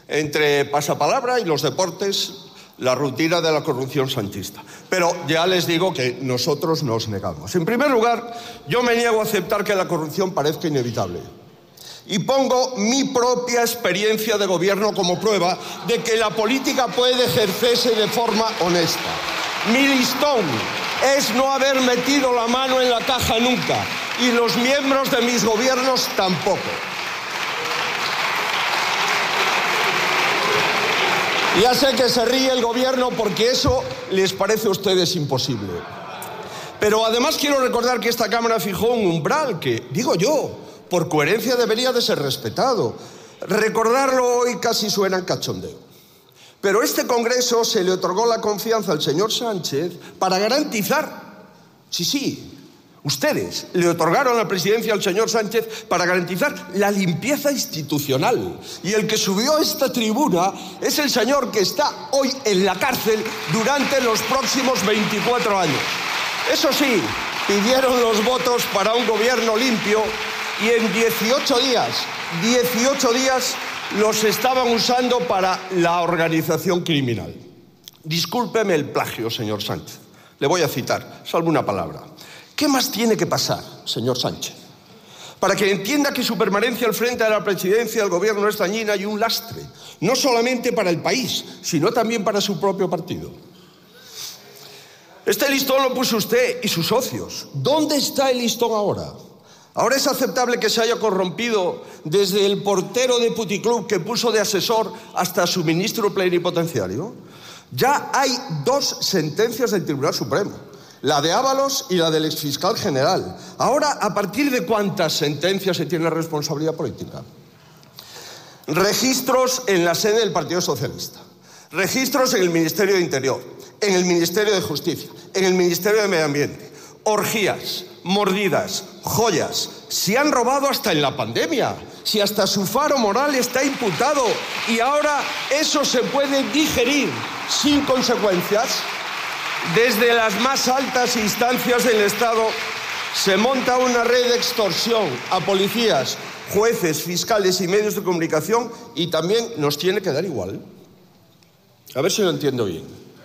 entre pasapalabra y los deportes, la rutina de la corrupción sanchista. Pero ya les digo que nosotros nos negamos. En primer lugar, yo me niego a aceptar que la corrupción parezca inevitable. Y pongo mi propia experiencia de gobierno como prueba de que la política puede ejercerse de forma honesta. Mi listón es no haber metido la mano en la caja nunca, y los miembros de mis gobiernos tampoco. Ya sé que se ríe el gobierno porque eso les parece a ustedes imposible. Pero además quiero recordar que esta Cámara fijó un umbral que, digo yo, por coherencia debería de ser respetado. Recordarlo hoy casi suena en cachondeo. Pero este Congreso se le otorgó la confianza al señor Sánchez para garantizar, ustedes le otorgaron la presidencia al señor Sánchez para garantizar la limpieza institucional. Y el que subió a esta tribuna es el señor que está hoy en la cárcel durante los próximos 24 años. Eso sí, pidieron los votos para un gobierno limpio y en 18 días los estaban usando para la organización criminal. Discúlpeme el plagio, señor Sánchez. Le voy a citar, salvo una palabra. ¿Qué más tiene que pasar, señor Sánchez, para que entienda que su permanencia al frente de la presidencia del gobierno es dañina y un lastre, no solamente para el país, sino también para su propio partido? Este listón lo puso usted y sus socios. ¿Dónde está el listón ahora? ¿Ahora es aceptable que se haya corrompido desde el portero de puticlub que puso de asesor hasta su ministro plenipotenciario? Ya hay 2 sentencias del Tribunal Supremo, la de Ábalos y la del exfiscal general. Ahora, ¿a partir de cuántas sentencias se tiene responsabilidad política? Registros en la sede del Partido Socialista, registros en el Ministerio de Interior, en el Ministerio de Justicia, en el Ministerio de Medio Ambiente, orgías, mordidas, joyas. Se han robado hasta en la pandemia, si hasta su faro moral está imputado, y ahora eso se puede digerir sin consecuencias. Desde las más altas instancias del Estado se monta una red de extorsión a policías, jueces, fiscales y medios de comunicación, y también nos tiene que dar igual. A ver si lo entiendo bien.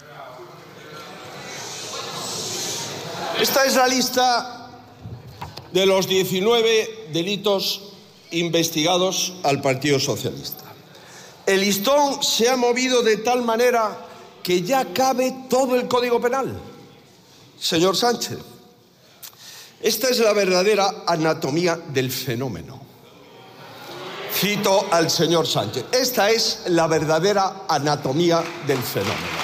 Esta es la lista de los 19 delitos investigados al Partido Socialista. El listón se ha movido de tal manera que ya cabe todo el Código Penal. Señor Sánchez, esta es la verdadera anatomía del fenómeno. Cito al señor Sánchez. Esta es la verdadera anatomía del fenómeno.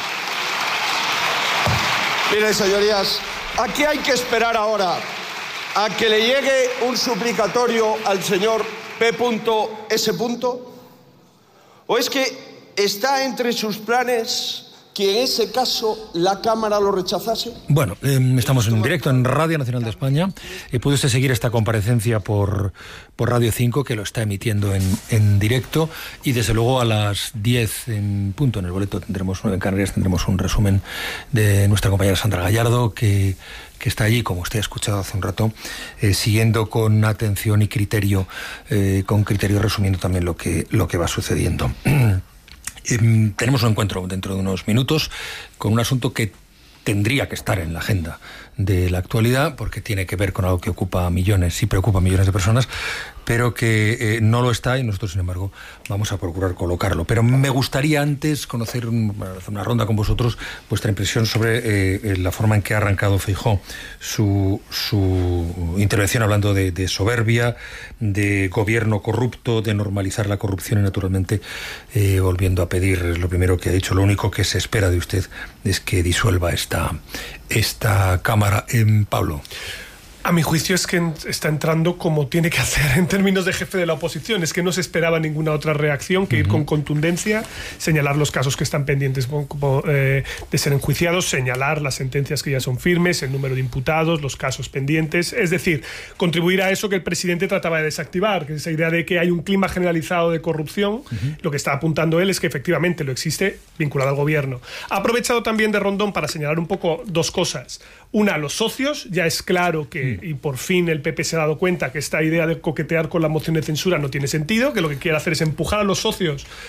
Miren, señorías, ¿a qué hay que esperar ahora? ¿A que le llegue un suplicatorio al señor P.S.? ¿O es que está entre sus planes que en ese caso la Cámara lo rechazase? Bueno, estamos en directo en Radio Nacional de España. Puede usted seguir esta comparecencia por Radio 5, que lo está emitiendo en directo, y desde luego a las 10 en punto en el boleto tendremos, 9 en Canarias, tendremos un resumen de nuestra compañera Sandra Gallardo, que está allí, como usted ha escuchado hace un rato, siguiendo con atención y criterio, resumiendo también lo que va sucediendo. Tenemos un encuentro dentro de unos minutos con un asunto que tendría que estar en la agenda de la actualidad, porque tiene que ver con algo que ocupa millones y preocupa a millones de personas, pero que no lo está, y nosotros, sin embargo, vamos a procurar colocarlo. Pero me gustaría antes conocer, hacer una ronda con vosotros, vuestra impresión sobre la forma en que ha arrancado Feijóo su intervención, hablando de soberbia, de gobierno corrupto, de normalizar la corrupción, y naturalmente volviendo a pedir lo primero que ha dicho: lo único que se espera de usted es que disuelva esta Cámara. Pablo. A mi juicio es que está entrando como tiene que hacer en términos de jefe de la oposición. Es que no se esperaba ninguna otra reacción que ir con contundencia, señalar los casos que están pendientes de ser enjuiciados, señalar las sentencias que ya son firmes, el número de imputados, los casos pendientes. Es decir, contribuir a eso que el presidente trataba de desactivar, que es esa idea de que hay un clima generalizado de corrupción. Lo que está apuntando él es que efectivamente lo existe, vinculado al gobierno. Ha aprovechado también de Rondón para señalar un poco 2 cosas. Una, los socios. Ya es claro que, y por fin el PP se ha dado cuenta que esta idea de coquetear con la moción de censura no tiene sentido, que lo que quiere hacer es empujar a los socios